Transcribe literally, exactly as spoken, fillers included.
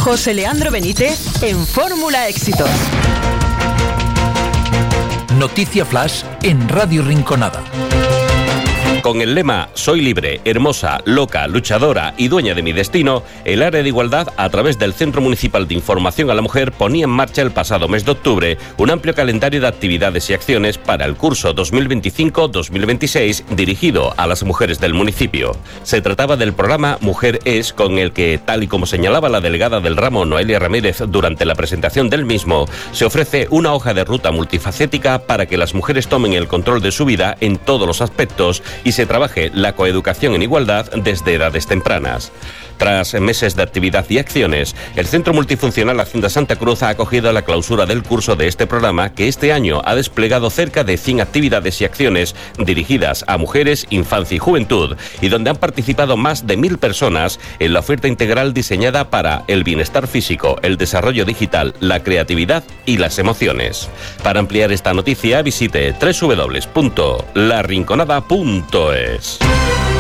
José Leandro Benítez en Fórmula Éxitos. Noticia Flash en Radio Rinconada. Con el lema Soy libre, hermosa, loca, luchadora y dueña de mi destino, el área de igualdad, a través del Centro Municipal de Información a la Mujer, ponía en marcha el pasado mes de octubre un amplio calendario de actividades y acciones para el curso dos mil veinticinco dos mil veintiséis dirigido a las mujeres del municipio. Se trataba del programa Mujer Es, con el que, tal y como señalaba la delegada del ramo Noelia Ramírez durante la presentación del mismo, se ofrece una hoja de ruta multifacética para que las mujeres tomen el control de su vida en todos los aspectos y se trabaje la coeducación en igualdad desde edades tempranas. Tras meses de actividad y acciones, el Centro Multifuncional Hacienda Santa Cruz ha acogido la clausura del curso de este programa, que este año ha desplegado cerca de cien actividades y acciones dirigidas a mujeres, infancia y juventud, y donde han participado más de mil personas en la oferta integral diseñada para el bienestar físico, el desarrollo digital, la creatividad y las emociones. Para ampliar esta noticia, visite doble u doble u doble u punto la rinconada punto es.